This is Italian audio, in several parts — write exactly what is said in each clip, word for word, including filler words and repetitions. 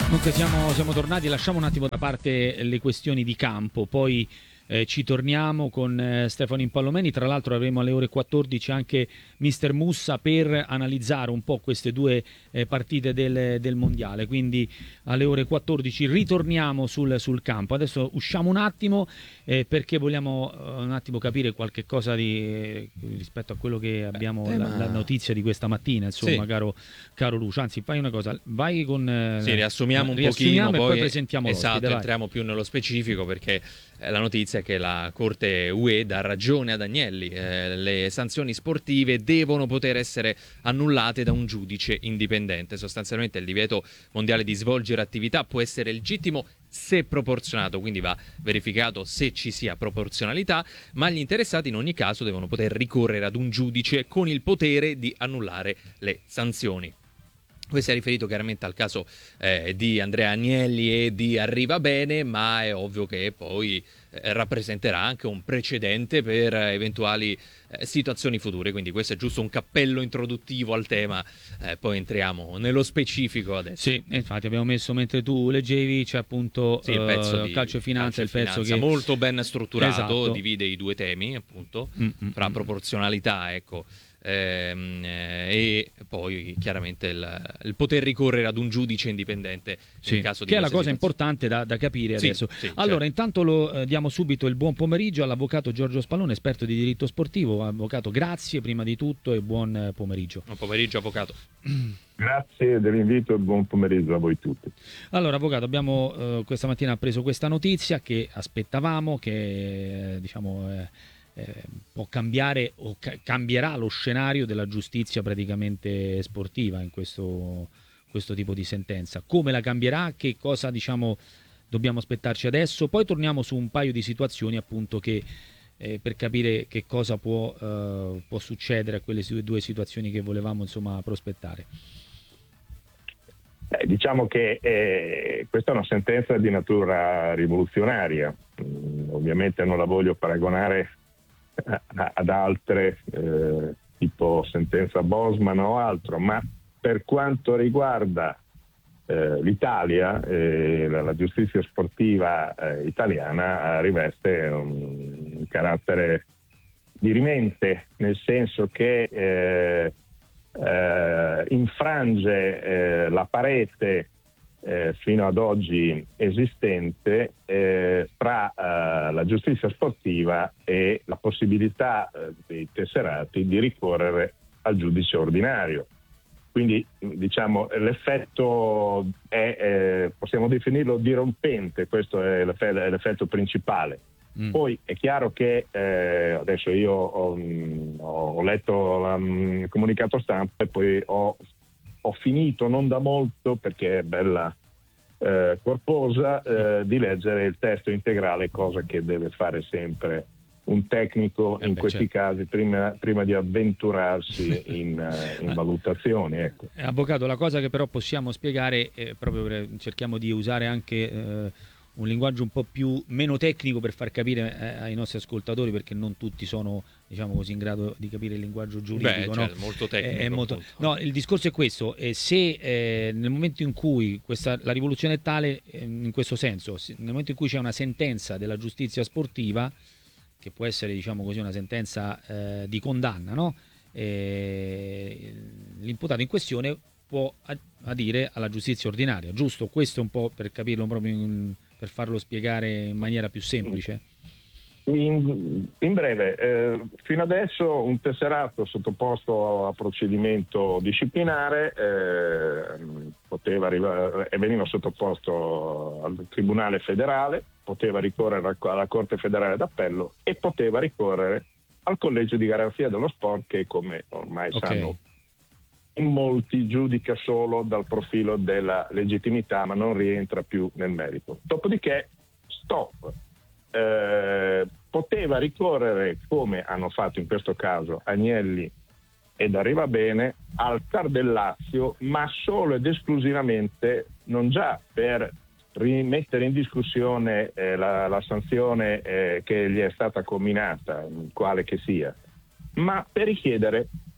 Comunque siamo, siamo tornati, lasciamo un attimo da parte le questioni di campo, poi eh, ci torniamo con eh, Stefano Impallomeni. Tra l'altro avremo alle ore quattordici anche mister Mussa per analizzare un po' queste due eh, partite del, del mondiale, quindi alle ore quattordici ritorniamo sul, sul campo. Adesso usciamo un attimo eh, perché vogliamo uh, un attimo capire qualche cosa di, rispetto a quello che abbiamo, Beh, la, ma... la notizia di questa mattina, insomma, sì. caro, caro Lucio. Anzi, fai una cosa, vai con... Eh, sì, riassumiamo un riassumiamo pochino, e poi, poi presentiamo esatto, l'ospite, entriamo più nello specifico, perché la notizia è che la Corte U E dà ragione ad Agnelli. Eh, le sanzioni sportive devono poter essere annullate da un giudice indipendente. Sostanzialmente il divieto mondiale di svolgere attività può essere legittimo se proporzionato, quindi va verificato se ci sia proporzionalità, ma gli interessati in ogni caso devono poter ricorrere ad un giudice con il potere di annullare le sanzioni. Questo è riferito chiaramente al caso eh, di Andrea Agnelli e di Arrivabene, ma è ovvio che poi eh, rappresenterà anche un precedente per eh, eventuali eh, situazioni future. Quindi questo è giusto un cappello introduttivo al tema, eh, poi entriamo nello specifico adesso. Sì, infatti abbiamo messo, mentre tu leggevi, c'è appunto sì, il pezzo uh, di calcio e finanza, calcio e il pezzo finanza, che... molto ben strutturato, esatto. Divide i due temi, appunto, Mm-mm. fra proporzionalità, ecco, Ehm, eh, e poi chiaramente il, il poter ricorrere ad un giudice indipendente sì, in caso di che è la cosa situazioni. importante da, da capire sì, adesso. sì, allora, certo. intanto lo eh, diamo subito il buon pomeriggio all'avvocato Giorgio Spallone, esperto di diritto sportivo. Avvocato, grazie prima di tutto e buon eh, pomeriggio. Buon pomeriggio, avvocato. Grazie dell'invito e buon pomeriggio a voi tutti. Allora, avvocato, abbiamo eh, questa mattina preso questa notizia che aspettavamo, che eh, diciamo eh, eh, può cambiare o ca- cambierà lo scenario della giustizia praticamente sportiva in questo, questo tipo di sentenza. Come la cambierà? Che cosa diciamo dobbiamo aspettarci adesso? Poi torniamo su un paio di situazioni appunto che eh, per capire che cosa può, eh, può succedere a quelle due situazioni che volevamo insomma prospettare. Eh, diciamo che eh, questa è una sentenza di natura rivoluzionaria. Mm, ovviamente non la voglio paragonare a, ad altre, eh, tipo sentenza Bosman o altro, ma per quanto riguarda eh, l'Italia, eh, la, la giustizia sportiva eh, italiana riveste un, un carattere dirimente, nel senso che eh, Eh, infrange eh, la parete eh, fino ad oggi esistente eh, fra eh, la giustizia sportiva e la possibilità eh, dei tesserati di ricorrere al giudice ordinario. Quindi diciamo l'effetto è, eh, possiamo definirlo dirompente, questo è l'effetto, è l'effetto principale. Mm. Poi è chiaro che eh, adesso io ho, ho letto il comunicato stampa e poi ho, ho finito non da molto, perché è bella eh, corposa, eh, di leggere il testo integrale, cosa che deve fare sempre un tecnico eh in beh, questi certo. casi prima, prima di avventurarsi in, in valutazioni. Ecco. Avvocato, la cosa che però possiamo spiegare, eh, proprio per, cerchiamo di usare anche eh, un linguaggio un po' più meno tecnico per far capire eh, ai nostri ascoltatori, perché non tutti sono diciamo così in grado di capire il linguaggio giuridico. Beh, no? Cioè, molto tecnico. È molto... No, il discorso è questo: eh, se eh, nel momento in cui questa, la rivoluzione è tale, eh, in questo senso, nel momento in cui c'è una sentenza della giustizia sportiva, che può essere diciamo così una sentenza eh, di condanna, no? eh, l'imputato in questione può adire alla giustizia ordinaria, giusto? Questo è un po' per capirlo proprio in, per farlo spiegare in maniera più semplice. In, in breve, eh, fino adesso un tesserato sottoposto a procedimento disciplinare eh, poteva arrivare, e veniva sottoposto al Tribunale federale, poteva ricorrere alla Corte federale d'appello e poteva ricorrere al Collegio di Garanzia dello Sport, che come ormai okay. sanno in molti giudica solo dal profilo della legittimità, ma non rientra più nel merito. Dopodiché, stop. Eh, poteva ricorrere, come hanno fatto in questo caso Agnelli ed Arrivabene, al T A R del Lazio, ma solo ed esclusivamente non già per rimettere in discussione eh, la, la sanzione eh, che gli è stata comminata, quale che sia, ma per richiedere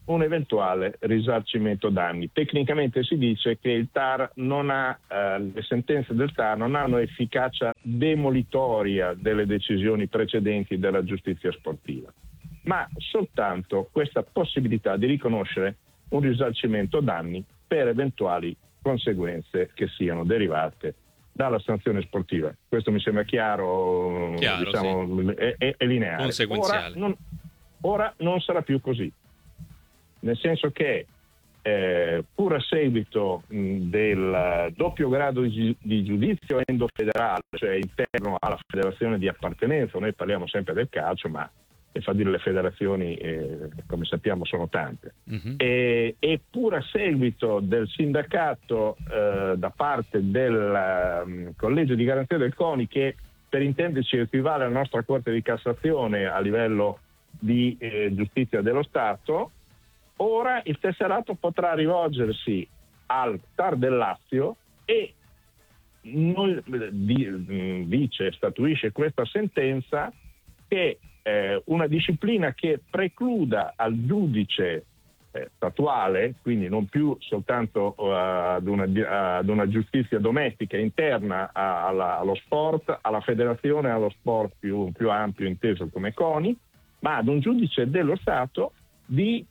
un eventuale risarcimento danni. Tecnicamente si dice che il T A R non ha, eh, le sentenze del T A R non hanno efficacia demolitoria delle decisioni precedenti della giustizia sportiva, ma soltanto questa possibilità di riconoscere un risarcimento danni per eventuali conseguenze che siano derivate dalla sanzione sportiva. Questo mi sembra chiaro, chiaro diciamo, sì. è, è, è lineare. Conseguenziale. Ora non, ora non sarà più così. Nel senso che eh, pur a seguito mh, del doppio grado di, di giudizio endofederale, cioè interno alla federazione di appartenenza, noi parliamo sempre del calcio, ma e fa dire le federazioni, eh, come sappiamo, sono tante, uh-huh. e, e pur a seguito del sindacato eh, da parte del um, collegio di garanzia del CONI, che per intenderci equivale alla nostra Corte di Cassazione a livello di eh, giustizia dello Stato, ora il tesserato potrà rivolgersi al T A R del Lazio e non, di, dice, statuisce questa sentenza che eh, una disciplina che precluda al giudice eh, statuale, quindi non più soltanto uh, ad, una, ad una giustizia domestica interna a, alla, allo sport, alla federazione, allo sport più, più ampio inteso come CONI, ma ad un giudice dello Stato di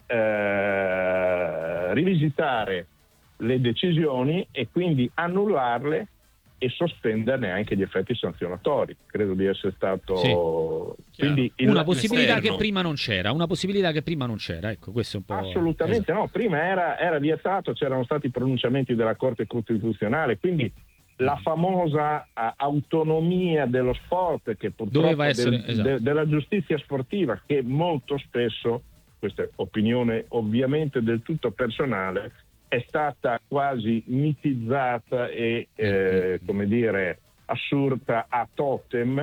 eh, rivisitare le decisioni e quindi annullarle e sospenderne anche gli effetti sanzionatori. Credo di essere stato sì. quindi il, una possibilità esterno. che prima non c'era, una possibilità che prima non c'era, ecco, questo è un po'. Assolutamente esatto. No, prima era, era vietato, c'erano stati pronunciamenti della Corte Costituzionale, quindi la famosa uh, autonomia dello sport che purtroppo essere, del, esatto. de, della giustizia sportiva, che molto spesso, questa è opinione ovviamente del tutto personale, è stata quasi mitizzata e eh, come dire assurda a totem,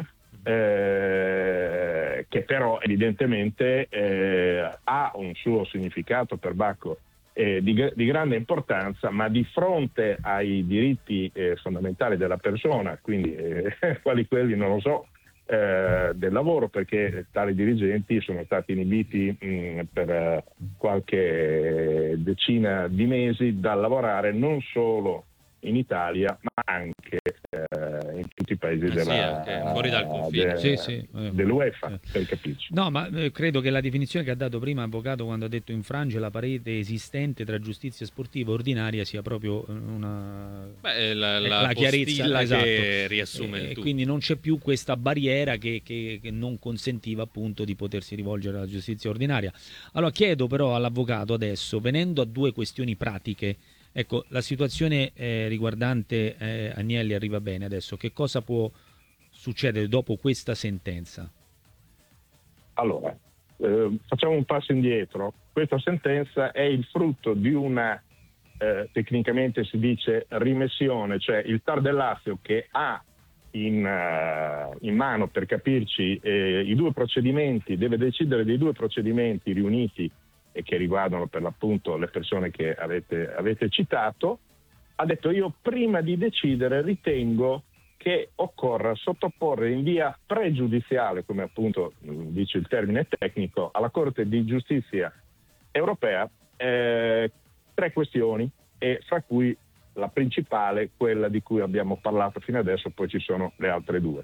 eh, che però evidentemente eh, ha un suo significato per Bacco eh, di, di grande importanza, ma di fronte ai diritti eh, fondamentali della persona, quindi eh, quali quelli non lo so, eh, del lavoro, perché tali dirigenti sono stati inibiti mh, per qualche decina di mesi dal lavorare non solo in Italia ma anche eh, in tutti i paesi eh della, sì, anche fuori dal confine. de, sì, sì. dell'UEFA, sì. per capirci. No, ma eh, credo che la definizione che ha dato prima l'avvocato quando ha detto infrange la parete esistente tra giustizia sportiva e ordinaria sia proprio una Beh, la, la, la chiarezza, esatto. che riassume e, il tutto. Quindi non c'è più questa barriera che, che, che non consentiva appunto di potersi rivolgere alla giustizia ordinaria. Allora chiedo però all'avvocato adesso, venendo a due questioni pratiche. Ecco, la situazione eh, riguardante eh, Agnelli arriva bene adesso. Che cosa può succedere dopo questa sentenza? Allora, eh, facciamo un passo indietro. Questa sentenza è il frutto di una, eh, tecnicamente si dice, rimessione, cioè il T A R del Lazio, che ha in, uh, in mano, per capirci, eh, i due procedimenti, deve decidere dei due procedimenti riuniti e che riguardano per l'appunto le persone che avete, avete citato, ha detto: io prima di decidere ritengo che occorra sottoporre in via pregiudiziale, come appunto dice il termine tecnico, alla Corte di Giustizia europea eh, tre questioni, e fra cui la principale, quella di cui abbiamo parlato fino adesso, poi ci sono le altre due.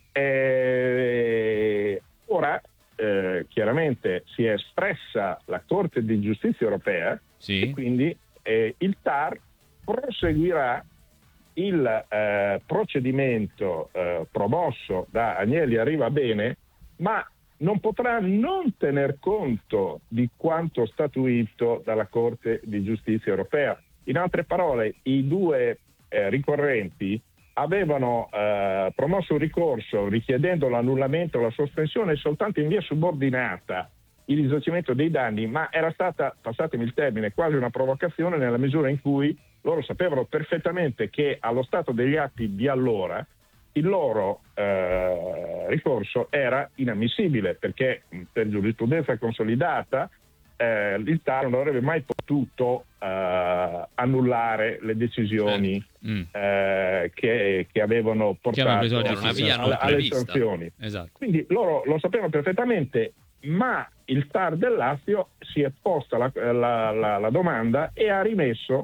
E ora Eh, chiaramente si è espressa la Corte di Giustizia europea, sì. E quindi eh, il T A R proseguirà il eh, procedimento eh, promosso da Agnelli Arriva Bene, ma non potrà non tener conto di quanto statuito dalla Corte di Giustizia europea. In altre parole, i due eh, ricorrenti avevano eh, promosso un ricorso richiedendo l'annullamento o la sospensione soltanto in via subordinata il risarcimento dei danni, ma era stata, passatemi il termine, quasi una provocazione, nella misura in cui loro sapevano perfettamente che allo stato degli atti di allora il loro eh, ricorso era inammissibile, perché per giurisprudenza consolidata eh, il T A R non avrebbe mai potuto eh, annullare le decisioni mm. eh, che, che avevano portato una via non alle, alle sanzioni. Esatto. Quindi loro lo sapevano perfettamente ma il T A R del Lazio si è posta la, la, la, la domanda e ha rimesso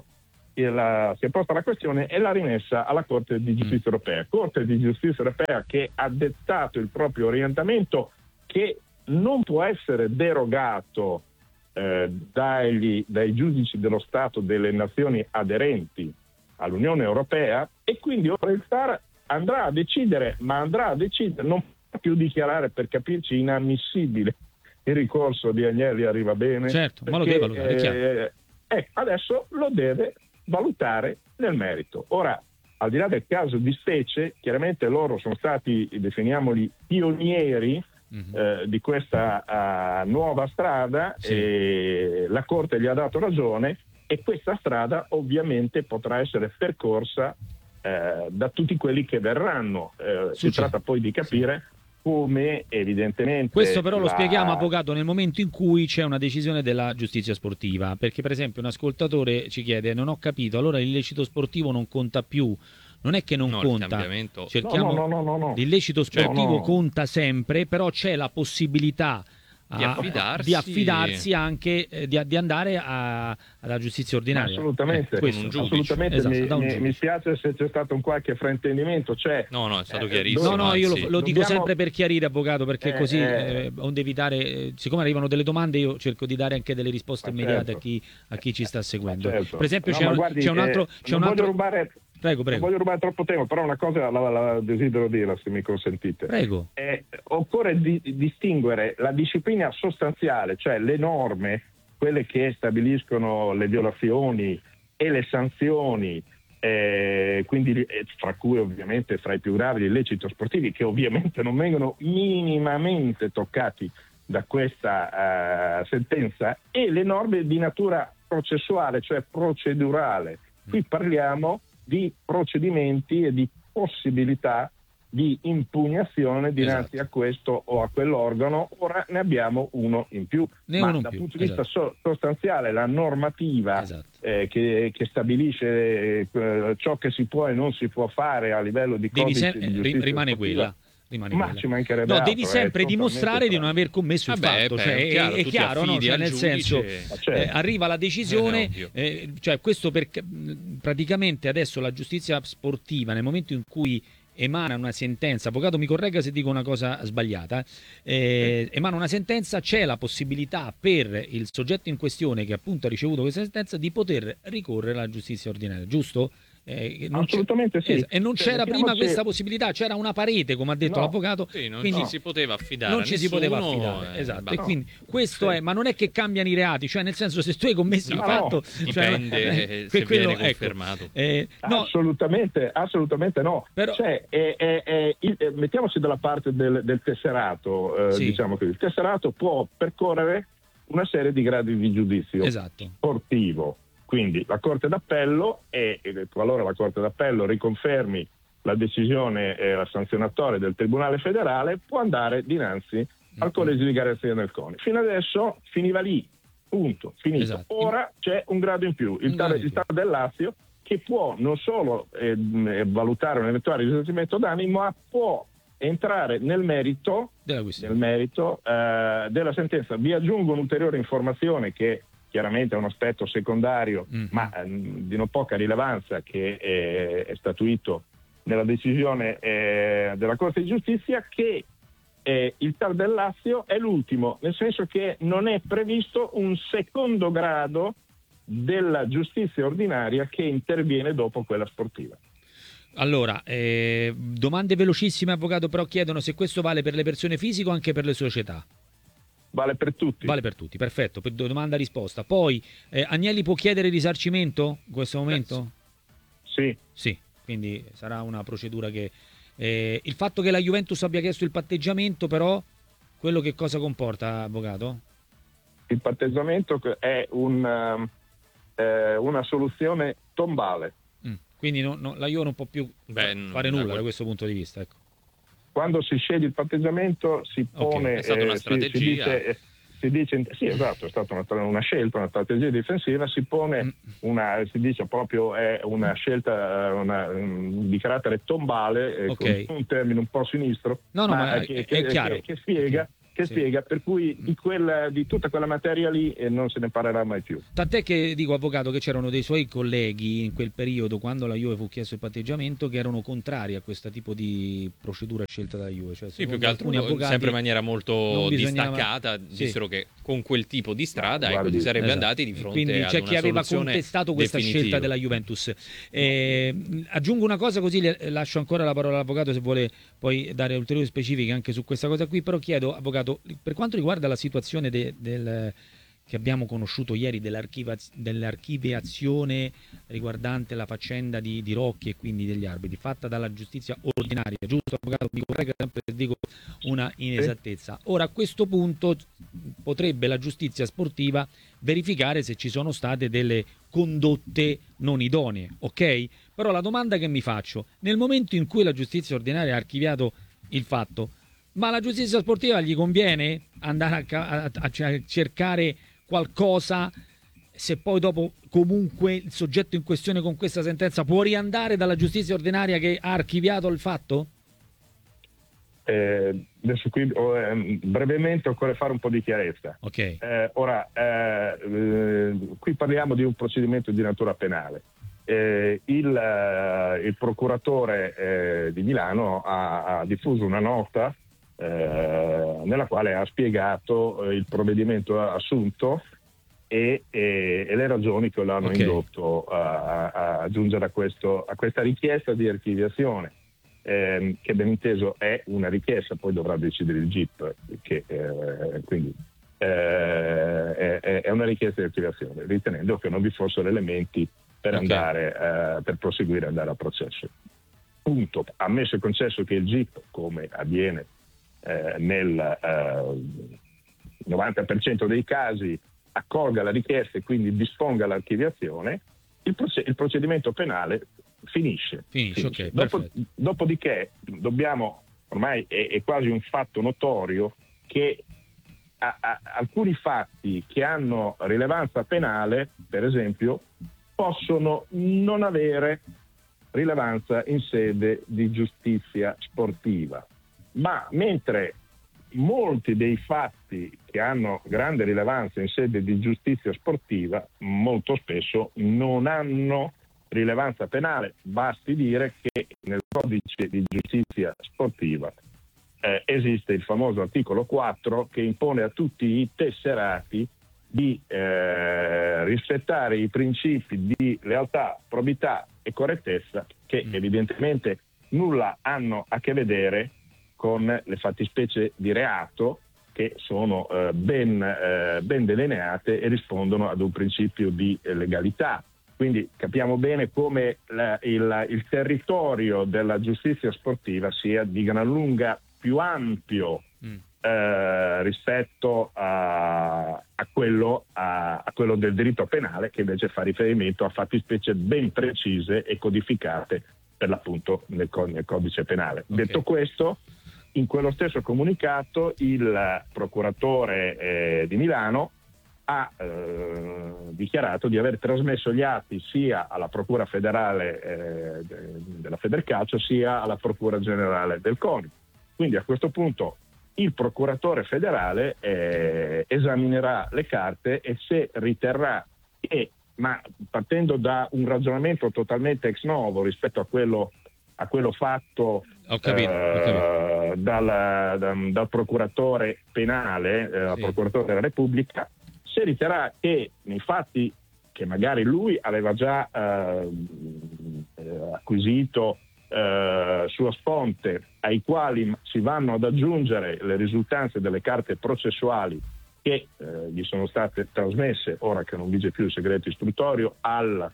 la, si è posta la questione e l'ha rimessa alla Corte di Giustizia Europea. Corte di Giustizia Europea che ha dettato il proprio orientamento, che non può essere derogato eh, dagli, dai giudici dello Stato delle nazioni aderenti all'Unione Europea, e quindi ora il T A R andrà a decidere, ma andrà a decidere, non può più dichiarare, per capirci, inammissibile il ricorso di Agnelli a Rivabene. Certo, perché, ma lo deve valutare, è chiaro. Eh, eh, adesso lo deve valutare nel merito. Ora, al di là del caso di specie, chiaramente loro sono stati, definiamoli, pionieri mm-hmm. eh, di questa uh, nuova strada, sì. E la Corte gli ha dato ragione, e questa strada ovviamente potrà essere percorsa eh, da tutti quelli che verranno. Eh, si tratta poi di capire sì. come evidentemente... Questo però la... lo spieghiamo, avvocato, nel momento in cui c'è una decisione della giustizia sportiva, perché per esempio un ascoltatore ci chiede: non ho capito, allora l'illecito sportivo non conta più? Non è che non no, conta, cerchiamo... no, no, no, no, no. l'illecito sportivo no, no. conta sempre, però c'è la possibilità di affidarsi, di affidarsi anche eh, di, di andare a, alla giustizia ordinaria. Assolutamente, eh, questo, assolutamente. Esatto, mi, mi, mi spiace se c'è stato un qualche fraintendimento. Cioè, no, no, è stato eh, chiarissimo. No, no, io lo, lo Dobbiamo... dico sempre per chiarire, avvocato, perché eh, così eh, eh, onde evitare, eh, siccome arrivano delle domande, io cerco di dare anche delle risposte immediate certo. a chi, a chi ci sta seguendo. Certo. Per esempio, no, c'è, un, guardi, c'è un altro... Eh, c'è un non altro... voglio rubare... Prego, prego. Non voglio rubare troppo tempo, però una cosa la, la, la desidero dire, se mi consentite. Prego. Eh, occorre di, distinguere la disciplina sostanziale, cioè le norme, quelle che stabiliscono le violazioni e le sanzioni, eh, quindi eh, fra cui ovviamente fra i più gravi gli illeciti sportivi, che ovviamente non vengono minimamente toccati da questa uh, sentenza, e le norme di natura processuale, cioè procedurale. Qui parliamo di procedimenti e di possibilità di impugnazione dinanzi esatto. a questo o a quell'organo. Ora ne abbiamo uno in più, ne ma uno dal più. punto di vista esatto. so- sostanziale la normativa esatto. eh, che, che stabilisce eh, ciò che si può e non si può fare a livello di Devi codice sem- di giustizia rimane sportiva, quella. Rimane ma quella. ci mancherebbe no, altro, devi sempre dimostrare di non aver commesso il Vabbè, fatto, beh, cioè, è chiaro, è, è tu ti chiaro, no? affidi Cioè, al nel giudice. senso certo. eh, arriva la decisione, Eh, eh, cioè questo perché praticamente adesso la giustizia sportiva, nel momento in cui emana una sentenza, avvocato mi corregga se dico una cosa sbagliata, eh, emana una sentenza, c'è la possibilità per il soggetto in questione che appunto ha ricevuto questa sentenza di poter ricorrere alla giustizia ordinaria, giusto? Eh, non Assolutamente sì. Eh, e non cioè, c'era prima se... questa possibilità, c'era una parete, come ha detto no. l'avvocato, sì, non quindi ci si poteva affidare non a ci nessuno, si poteva affidare, eh, esatto. no. E quindi questo sì. è, ma non è che cambiano i reati, cioè nel senso, se tu hai commesso no, il fatto, no. cioè, dipende eh, se quello, viene ecco, confermato. eh, no. Assolutamente, assolutamente no. Però... Cioè, è, è, è, il, mettiamoci dalla parte del, del tesserato, eh, sì. diciamo così. Il tesserato può percorrere una serie di gradi di giudizio esatto. sportivo. Quindi la Corte d'Appello, e qualora la Corte d'Appello riconfermi la decisione eh, la sanzionatoria del Tribunale federale, può andare dinanzi mm-hmm. al Collegio di Garanzia del C O N I. Fino adesso finiva lì, punto, finito. Esatto. Ora c'è un grado in più, il T A R del Lazio, che può non solo eh, valutare un eventuale risarcimento danni, ma può entrare nel merito, nel merito eh, della sentenza. Vi aggiungo un'ulteriore informazione che chiaramente è un aspetto secondario, mm-hmm. ma eh, di non poca rilevanza, che eh, è statuito nella decisione eh, della Corte di Giustizia, che eh, il T A R del Lazio è l'ultimo, nel senso che non è previsto un secondo grado della giustizia ordinaria che interviene dopo quella sportiva. Allora, eh, domande velocissime, avvocato, però chiedono se questo vale per le persone fisiche o anche per le società. Vale per tutti. Vale per tutti, perfetto, per domanda risposta. Poi, eh, Agnelli può chiedere risarcimento in questo momento? Sì. Sì, quindi sarà una procedura che... Eh, il fatto che la Juventus abbia chiesto il patteggiamento, però, quello che cosa comporta, avvocato? Il patteggiamento è un, eh, una soluzione tombale. Mm, quindi no, no, la Juve non può più Beh, fare nulla quel... da questo punto di vista, ecco. Quando si sceglie il patteggiamento si pone, okay. È stata una eh, strategia. Si, si dice, si dice, sì, esatto, è stata una, una scelta, una strategia difensiva, si pone una, si dice proprio è una scelta una, di carattere tombale, okay. con un termine un po' sinistro, no, no, ma, ma che, è, che, è chiaro. che, che spiega che sì. spiega per cui di, quella, di tutta quella materia lì eh, non se ne parlerà mai più. Tant'è che dico, avvocato, che c'erano dei suoi colleghi in quel periodo, quando la Juve fu chiesto il patteggiamento, che erano contrari a questo tipo di procedura scelta dalla Juve. Cioè, Sì, più che altro alcuni avvocati, sempre in maniera molto bisognava... distaccata, sì. dissero che con quel tipo di strada ecco, Guardi, si sarebbe esatto. andati di fronte Quindi ad c'è una chi aveva soluzione contestato questa definitiva. scelta della Juventus. Eh, aggiungo una cosa, così le lascio ancora la parola all'avvocato se vuole poi dare ulteriori specifiche anche su questa cosa qui, però chiedo, avvocato, per quanto riguarda la situazione de, del, che abbiamo conosciuto ieri dell'archiviazione riguardante la faccenda di, di Rocchi e quindi degli arbitri, fatta dalla giustizia ordinaria, giusto avvocato? Mi corregga sempre se dico una inesattezza. Ora, a questo punto potrebbe la giustizia sportiva verificare se ci sono state delle condotte non idonee, ok? Però la domanda che mi faccio, nel momento in cui la giustizia ordinaria ha archiviato il fatto, ma alla giustizia sportiva gli conviene andare a, a, a cercare qualcosa se poi dopo comunque il soggetto in questione con questa sentenza può riandare dalla giustizia ordinaria che ha archiviato il fatto? Eh, adesso qui oh, eh, brevemente occorre fare un po' di chiarezza. Okay. Eh, ora, eh, eh, qui parliamo di un procedimento di natura penale. Eh, il, eh, il procuratore eh, di Milano ha, ha diffuso una nota eh, nella quale ha spiegato eh, il provvedimento assunto e, e, e le ragioni che lo hanno okay. indotto a, a, a giungere a, questo, a questa richiesta di archiviazione. Eh, che ben inteso è una richiesta, poi dovrà decidere il G I P, che, eh, quindi eh, è, è una richiesta di archiviazione, ritenendo che non vi fossero elementi per okay. andare, eh, per proseguire e andare a processo. Punto. Ammesso e concesso che il G I P, come avviene eh, nel eh, novanta per cento dei casi, accolga la richiesta e quindi disponga l'archiviazione, il, proce- il procedimento penale finisce. Finisce, finisce. okay, Dopo, dopodiché dobbiamo, ormai è, è quasi un fatto notorio, che a, a, alcuni fatti che hanno rilevanza penale, per esempio, possono non avere rilevanza in sede di giustizia sportiva, ma mentre molti dei fatti che hanno grande rilevanza in sede di giustizia sportiva molto spesso non hanno rilevanza penale. Basti dire che nel codice di giustizia sportiva eh, esiste il famoso articolo quattro che impone a tutti i tesserati di eh, rispettare i principi di lealtà, probità e correttezza, che mm. evidentemente nulla hanno a che vedere con le fattispecie di reato, che sono eh, ben, eh, ben delineate e rispondono ad un principio di eh, legalità. Quindi capiamo bene come la, il, il territorio della giustizia sportiva sia di gran lunga più ampio mm. eh, rispetto a, a, quello, a, a quello del diritto penale, che invece fa riferimento a fattispecie ben precise e codificate per l'appunto nel, nel codice penale. Okay. Detto questo, in quello stesso comunicato il procuratore eh, di Milano ha eh, dichiarato di aver trasmesso gli atti sia alla Procura federale eh, de, della Federcalcio sia alla Procura generale del CONI. Quindi a questo punto il procuratore federale eh, esaminerà le carte e se riterrà che, ma partendo da un ragionamento totalmente ex novo rispetto a quello, a quello fatto ho capito, eh, ho capito. Dal, dal, dal procuratore penale, eh, sì. procuratore della Repubblica, se riterrà che nei fatti che magari lui aveva già eh, eh, acquisito eh, sua sponte, ai quali si vanno ad aggiungere le risultanze delle carte processuali che eh, gli sono state trasmesse, ora che non vige più il segreto istruttorio, al,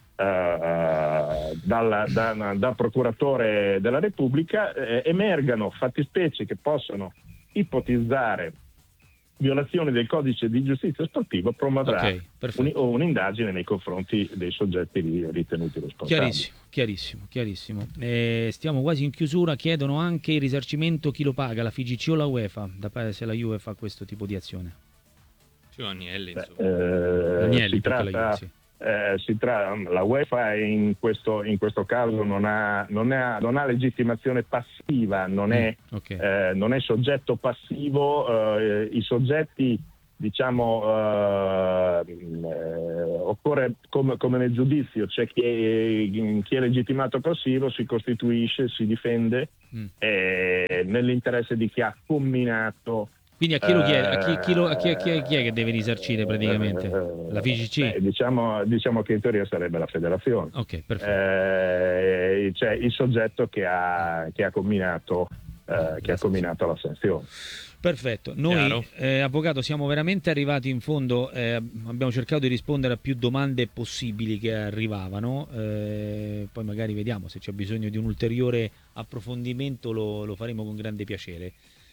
eh, dal, da, dal procuratore della Repubblica, eh, emergano fattispecie che possono ipotizzare violazione del codice di giustizia sportiva, promuoverà okay, un, o un'indagine nei confronti dei soggetti ritenuti responsabili. Chiarissimo, chiarissimo, chiarissimo. Eh, stiamo quasi in chiusura. Chiedono anche il risarcimento, chi lo paga, la F I G C o la UEFA, da se la Juve fa questo tipo di azione. Cioè Agnelli, Beh, insomma. eh, Agnelli, si perché la tratta, Juve, sì. eh, si tra- la UEFA in questo, in questo caso non ha, non ha, non ha legittimazione passiva, non è, Mm, okay. eh, non è soggetto passivo, eh, i soggetti diciamo eh, eh, occorre come, come nel giudizio, c'è chi è, chi è legittimato passivo, si costituisce, si difende Mm. eh, nell'interesse di chi ha comminato. Quindi a chi lo chiede? A chi, chi, lo, a chi, a chi, a chi è che deve risarcire praticamente? La F I G C? Beh, diciamo, diciamo che in teoria sarebbe la federazione. Ok, perfetto. Eh, cioè il soggetto che ha, che ha combinato eh, che ha combinato la sanzione. Perfetto, noi eh, avvocato siamo veramente arrivati in fondo, eh, abbiamo cercato di rispondere a più domande possibili che arrivavano, eh, poi magari vediamo se c'è bisogno di un ulteriore approfondimento, lo, lo faremo con grande piacere.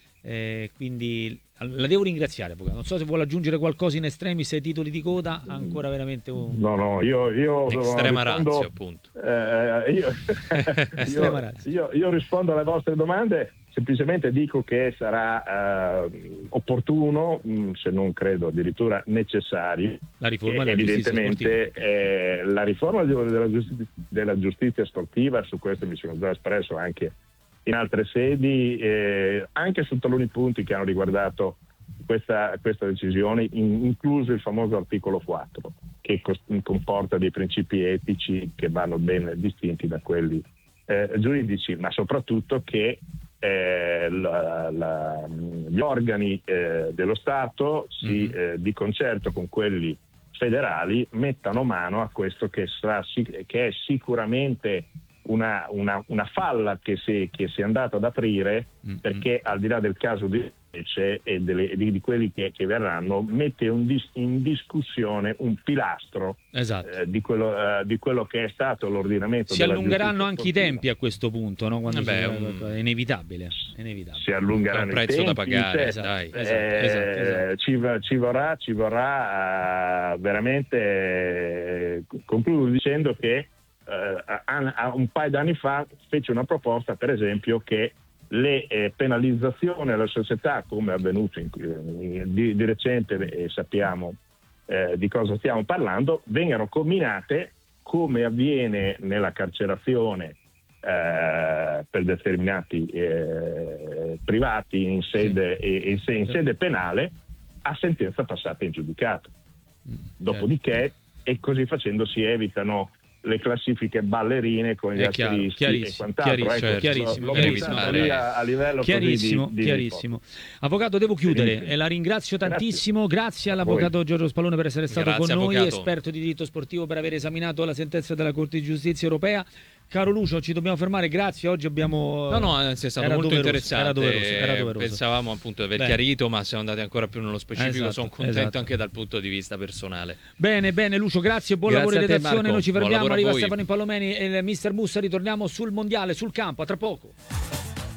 Eh, quindi la devo ringraziare, avvocato. Non so se vuole aggiungere qualcosa in estremis ai titoli di coda, ancora veramente un... No, no, io... io Estrema rispondo, razio, appunto. Eh, io, Estrema io, razio. io, io rispondo alle vostre domande, semplicemente dico che sarà eh, opportuno, mh, se non credo addirittura necessario, La riforma e, della evidentemente giustizia eh, la riforma della giustizia, della giustizia sportiva, su questo mi sono già espresso anche in altre sedi, eh, anche su taluni punti che hanno riguardato questa, questa decisione, in, incluso il famoso articolo quattro, che cos- comporta dei principi etici che vanno ben distinti da quelli eh, giuridici, ma soprattutto che eh, la, la, gli organi eh, dello Stato si, Mm-hmm. eh, di concerto con quelli federali mettano mano a questo che, sarà, che è sicuramente Una, una, una falla che si, che si è andata ad aprire, Mm-hmm. perché al di là del caso di Lecce e delle, di, di quelli che, che verranno, mette un dis, in discussione un pilastro Esatto. eh, di, quello, eh, di quello che è stato l'ordinamento. Si della allungheranno anche sportiva. i tempi a questo punto, no? Quando Eh beh, si... un... è inevitabile, è inevitabile. Si allungheranno È un prezzo i tempi, da pagare, cioè, dai. Esatto, eh, esatto, esatto. Ci, ci vorrà, ci vorrà uh, veramente. Eh, concludo dicendo che Uh, a, a un paio d'anni fa fece una proposta, per esempio, che le eh, penalizzazioni alla società, come è avvenuto in, in, di, di recente, e sappiamo eh, di cosa stiamo parlando, vengano comminate come avviene nella carcerazione eh, per determinati eh, privati in sede, sì. e, e in sede penale, a sentenza passata in giudicato. Dopodiché, e così facendo si evitano le classifiche ballerine con gli è chiaro, asterischi e quant'altro. Chiarissimo, ecco, chiarissimo, l'ho chiarissimo, buttato lì a, a livello chiarissimo, così di, di chiarissimo. Avvocato, devo chiudere Benissimo. e la ringrazio tantissimo. Grazie, grazie all'avvocato Voi. Giorgio Spallone per essere stato Grazie, con noi, avvocato. esperto di diritto sportivo, per aver esaminato la sentenza della Corte di Giustizia europea. Caro Lucio, ci dobbiamo fermare, grazie. Oggi abbiamo... No, no, è stato era molto doveroso, interessante. Era doveroso, era doveroso. Pensavamo appunto di aver Bene. chiarito, ma siamo andati ancora più nello specifico. Esatto, Sono contento esatto. anche dal punto di vista personale. Bene, bene Lucio, grazie, buon Grazie lavoro in a te, redazione. Marco. Noi ci Buon fermiamo, lavoro a arriva voi. Stefano Impallomeni e il mister Mussa, ritorniamo sul mondiale, sul campo, a tra poco.